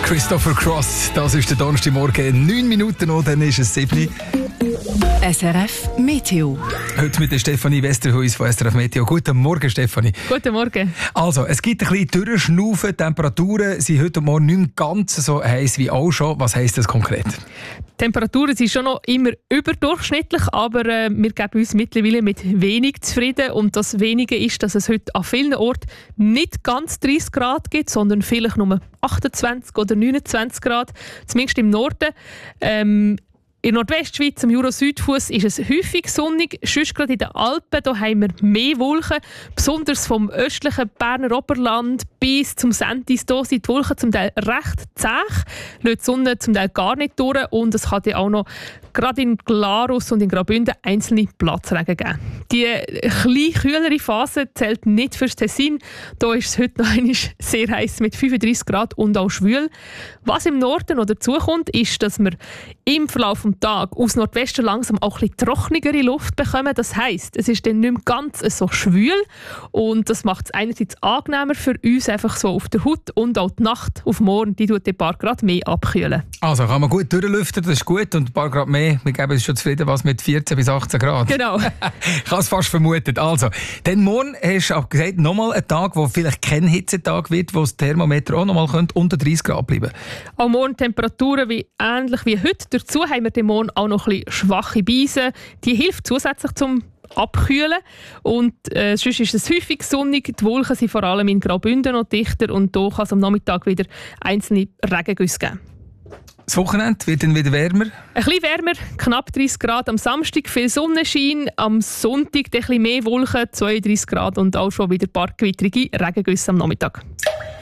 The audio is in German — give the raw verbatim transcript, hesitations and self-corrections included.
Christopher Cross, das ist der Donnerstagmorgen, neun Minuten noch, dann ist es sieben. S R F Meteo. Heute mit der Stefanie Westerhuis von S R F Meteo. Guten Morgen, Stefanie. Guten Morgen. Also, es gibt ein bisschen Durchschnaufen. Temperaturen sind heute Morgen nicht mehr ganz so heiß wie auch schon. Was heisst das konkret? Die Temperaturen sind schon noch immer überdurchschnittlich, aber äh, wir geben uns mittlerweile mit wenig zufrieden. Und das Wenige ist, dass es heute an vielen Orten nicht ganz dreißig Grad gibt, sondern vielleicht nur achtundzwanzig oder neunundzwanzig Grad, zumindest im Norden. Ähm, In der Nordwestschweiz, am Jura-Südfuss, ist es häufig sonnig. Sonst gerade in den Alpen da haben wir mehr Wolken. Besonders vom östlichen Berner Oberland bis zum Sentis hier sind die Wolken zum Teil recht zäh. Lässt die Sonne zum Teil gar nicht durch. Und es kann ja auch noch gerade in Glarus und in Graubünden einzelne Platzregen geben. Die kleine, kühlere Phase zählt nicht fürs Tessin. Da ist es heute noch einmal sehr heiß mit fünfunddreißig Grad und auch schwül. Was im Norden noch dazukommt, ist, dass wir im Verlauf des Tages aus Nordwesten langsam auch ein bisschen trockenere Luft bekommen. Das heisst, es ist dann nicht mehr ganz so schwül und das macht es einerseits angenehmer für uns einfach so auf der Haut und auch die Nacht auf morgen, die tut ein paar Grad mehr abkühlen. Also kann man gut durchlüften, das ist gut, und ein paar Grad mehr, wir geben uns schon zufrieden, was mit vierzehn bis achtzehn Grad. Genau. Ich habe es fast vermutet. Also, dann morgen hast du auch gesagt, nochmal ein Tag, wo vielleicht kein Hitzetag wird, wo das Thermometer auch nochmal unter dreißig Grad bleiben. Auch morgen Temperaturen wie, ähnlich wie heute. Dazu haben wir morgen auch noch ein bisschen schwache Beise. Die hilft zusätzlich zum Abkühlen. Und äh, sonst ist es häufig sonnig. Die Wolken sind vor allem in Graubünden noch dichter und hier kann es am Nachmittag wieder einzelne Regengüsse geben. Das Wochenende wird dann wieder wärmer? Ein bisschen wärmer, knapp dreißig Grad am Samstag, viel Sonnenschein. Am Sonntag ein bisschen mehr Wolken, zweiunddreißig Grad und auch schon wieder ein paar gewittrige Regengüsse am Nachmittag.